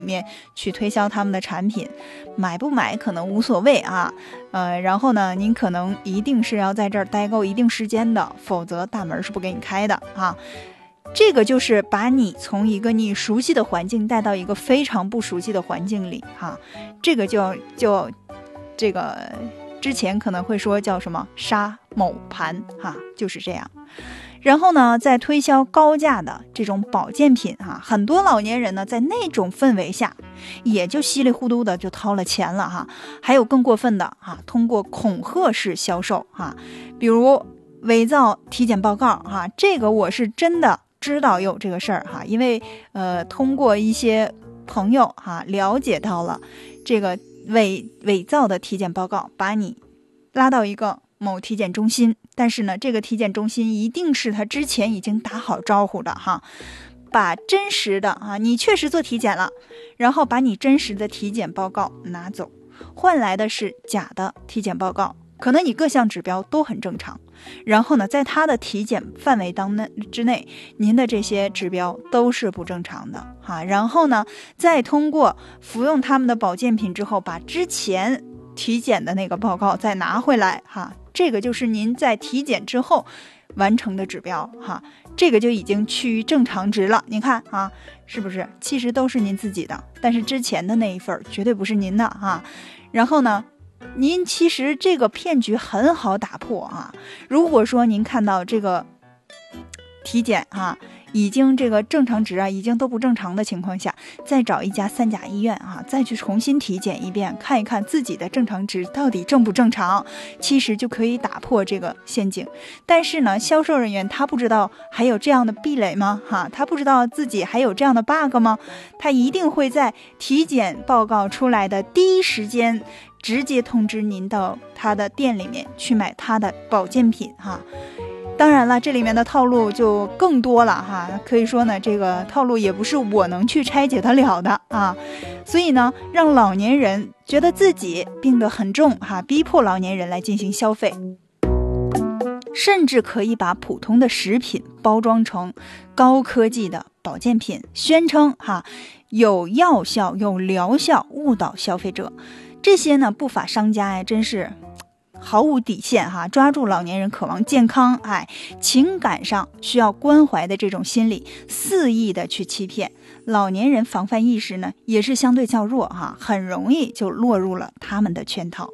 面去推销他们的产品，买不买可能无所谓啊，然后呢，您可能一定是要在这儿待够一定时间的，否则大门是不给你开的啊。这个就是把你从一个你熟悉的环境带到一个非常不熟悉的环境里哈，这个就这个之前可能会说叫什么杀某盘哈，就是这样。然后呢，在推销高价的这种保健品哈，很多老年人呢在那种氛围下，也就稀里糊涂的就掏了钱了哈。还有更过分的哈，通过恐吓式销售哈，比如伪造体检报告哈，这个我是真的知道有这个事儿哈，因为通过一些朋友哈了解到了这个伪造的体检报告，把你拉到一个某体检中心，但是呢，这个体检中心一定是他之前已经打好招呼的哈，把真实的啊，你确实做体检了，然后把你真实的体检报告拿走，换来的是假的体检报告，可能你各项指标都很正常，然后呢，在他的体检范围之内，您的这些指标都是不正常的哈，然后呢，再通过服用他们的保健品之后，把之前体检的那个报告再拿回来哈，这个就是您在体检之后完成的指标哈，这个就已经趋于正常值了。你看啊，是不是？其实都是您自己的，但是之前的那一份绝对不是您的啊。然后呢，您其实这个骗局很好打破啊。如果说您看到这个体检啊，已经这个正常值啊，已经都不正常的情况下，再找一家3甲医院啊，再去重新体检一遍，看一看自己的正常值到底正不正常，其实就可以打破这个陷阱。但是呢，销售人员他不知道还有这样的壁垒吗？哈，他不知道自己还有这样的 bug 吗？他一定会在体检报告出来的第一时间直接通知您到他的店里面去买他的保健品哈。当然了，这里面的套路就更多了哈，可以说呢，这个套路也不是我能去拆解得了的啊。所以呢，让老年人觉得自己病得很重哈，逼迫老年人来进行消费，甚至可以把普通的食品包装成高科技的保健品，宣称哈有药效、有疗效，误导消费者。这些呢，不法商家呀，真是毫无底线哈，抓住老年人渴望健康情感上需要关怀的这种心理，肆意的去欺骗老年人。防范意识呢也是相对较弱哈，很容易就落入了他们的圈套。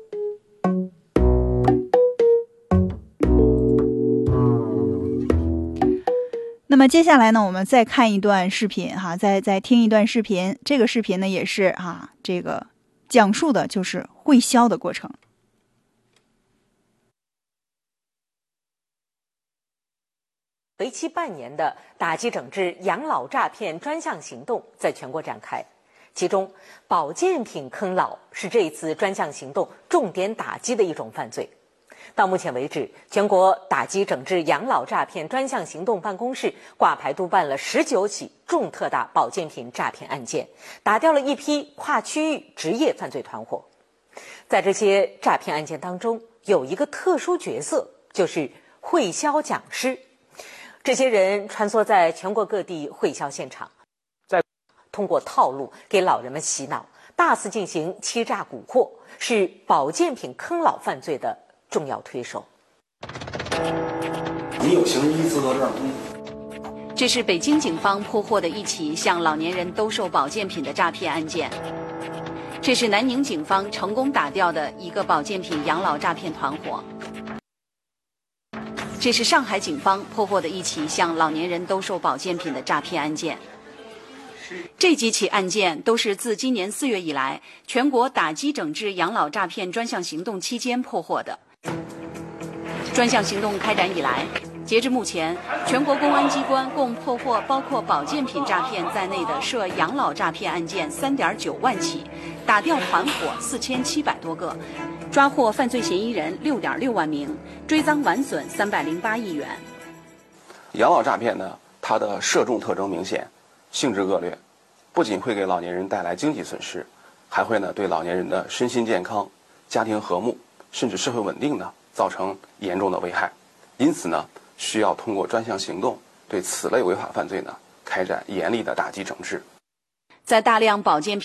那么接下来呢，我们再看一段视频哈，再听一段视频。这个视频呢也是这个讲述的就是会销的过程。 为期半年的打击整治养老诈骗专项行动在全国展开，其中保健品坑老是这一次专项行动重点打击的一种犯罪。到目前为止，全国打击整治养老诈骗专项行动办公室挂牌督办了19起重特大保健品诈骗案件，打掉了一批跨区域职业犯罪团伙。在这些诈骗案件当中，有一个特殊角色，就是会销讲师。这些人穿梭在全国各地会销现场，通过套路给老人们洗脑，大肆进行欺诈蛊惑，是保健品坑老犯罪的重要推手。 你有行医资格证吗？ 这是北京警方破获的一起向老年人兜售保健品的诈骗案件。这是南宁警方成功打掉的一个保健品养老诈骗团伙。这是上海警方破获的一起向老年人兜售保健品的诈骗案件。这几起案件都是自今年4月以来全国打击整治养老诈骗专项行动期间破获的。专项行动开展以来，截至目前，全国公安机关共破获包括保健品诈骗在内的涉养老诈骗案件3.9万起，打掉团伙4700多个，抓获犯罪嫌疑人6.6万名，追赃完损308亿元。 养老诈骗呢，它的涉众特征明显，性质恶劣，不仅会给老年人带来经济损失，还会呢对老年人的身心健康、家庭和睦甚至社会稳定呢造成严重的危害。因此呢，需要通过专项行动对此类违法犯罪呢开展严厉的打击整治。 在大量保健品